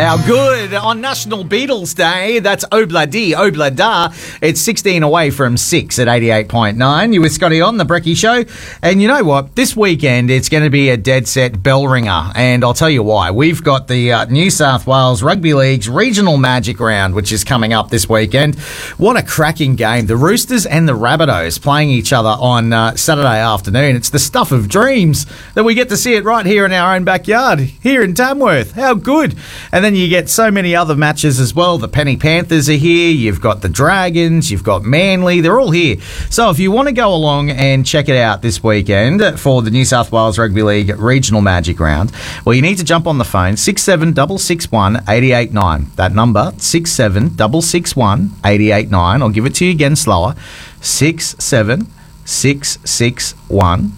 How good on National Beatles Day. That's Obladi, Oblada. It's 16 away from 6 at 88.9. You with Scotty on The Brekkie Show. And you know what? This weekend it's going to be a dead set bell ringer. And I'll tell you why. We've got the New South Wales Rugby League's Regional Magic Round, which is coming up this weekend. What a cracking game. The Roosters and the Rabbitohs playing each other on Saturday afternoon. It's the stuff of dreams that we get to see it right here in our own backyard, here in Tamworth. How good. And then you get so many other matches as well. The Penny Panthers are here. You've got the Dragons. You've got Manly. They're all here. So if you want to go along and check it out this weekend for the New South Wales Rugby League Regional Magic Round, well, you need to jump on the phone, 67661 889. That number, 67661 889. I'll give it to you again slower. 67661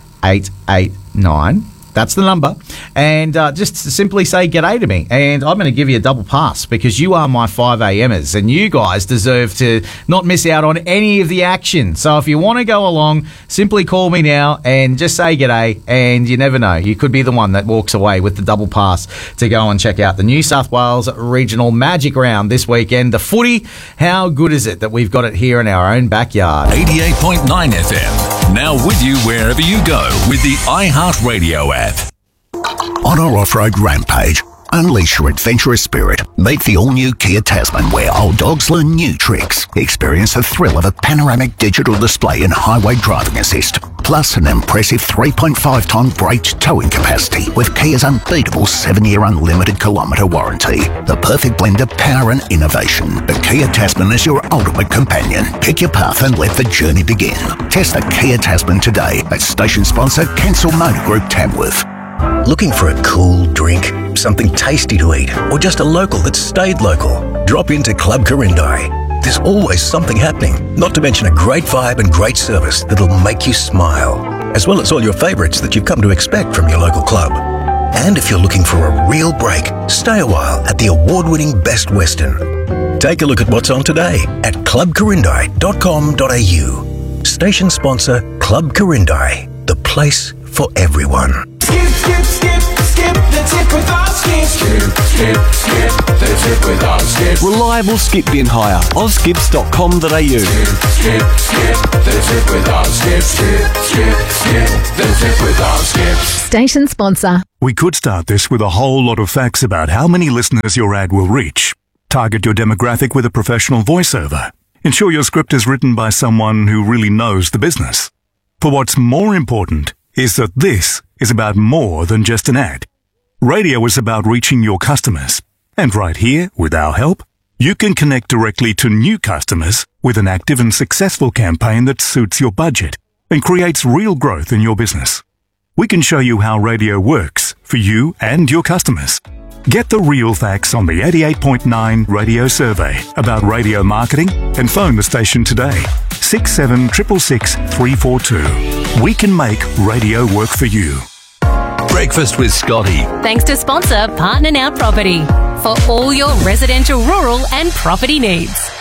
889. That's the number. And just simply say g'day to me. And I'm going to give you a double pass because you are my 5AMers and you guys deserve to not miss out on any of the action. So if you want to go along, simply call me now and just say g'day. And you never know, you could be the one that walks away with the double pass to go and check out the New South Wales Regional Magic Round this weekend. The footy, how good is it that we've got it here in our own backyard? 88.9 FM. Now with you wherever you go with the iHeartRadio app. On our off-road rampage, unleash your adventurous spirit. Meet the all-new Kia Tasman, where old dogs learn new tricks. Experience the thrill of a panoramic digital display and highway driving assist. Plus an impressive 3.5-tonne braked towing capacity with Kia's unbeatable 7-year unlimited kilometre warranty. The perfect blend of power and innovation. The Kia Tasman is your ultimate companion. Pick your path and let the journey begin. Test the Kia Tasman today at station sponsor Kensal Motor Group Tamworth. Looking for a cool drink, something tasty to eat, or just a local that stayed local? Drop into Club Corindai. There's always something happening, not to mention a great vibe and great service that'll make you smile, as well as all your favourites that you've come to expect from your local club. And if you're looking for a real break, stay a while at the award-winning Best Western. Take a look at what's on today at clubcorindai.com.au. Station sponsor Club Corindai, the place for everyone. Skip, skip, skip, skip the tip with our skip. Skip, skip, skip the tip with our skip. Reliable skip bin hire. ozskips.com.au. Skip, skip, skip the tip with our skip. Skip, skip, skip the tip with our skip. Station sponsor. We could start this with a whole lot of facts about how many listeners your ad will reach. Target your demographic with a professional voiceover. Ensure your script is written by someone who really knows the business. For what's more important is that this is about more than just an ad. Radio is about reaching your customers. And right here, with our help, you can connect directly to new customers with an active and successful campaign that suits your budget and creates real growth in your business. We can show you how radio works for you and your customers. Get the real facts on the 88.9 radio survey about radio marketing and phone the station today. 6766 342. We can make radio work for you. Breakfast with Scotty. Thanks to sponsor Partner Now Property for all your residential, rural and property needs.